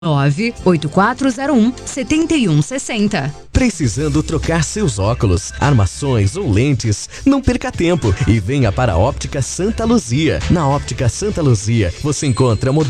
98401-7160. Precisando trocar seus óculos, armações ou lentes? Não perca tempo e venha para a Óptica Santa Luzia. Na Óptica Santa Luzia você encontra